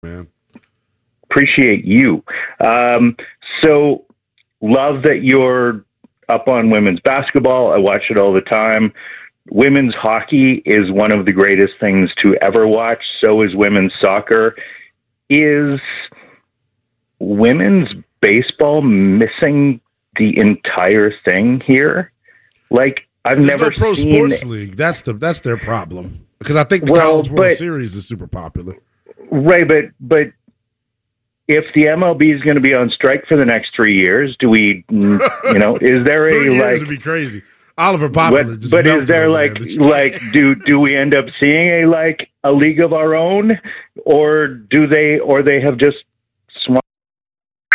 man. Appreciate you. So love that you're up on women's basketball. I watch it all the time. Women's hockey is one of the greatest things to ever watch. So is women's soccer. Is women's baseball missing the entire thing here? Like, There's never no pro seen sports league. That's their problem, because I think the College World Series is super popular. Right, but if the MLB is going to be on strike for the next 3 years, do we, is there 3 years would be crazy. Oliver Popular just but is there do we end up seeing a league of our own, or they have just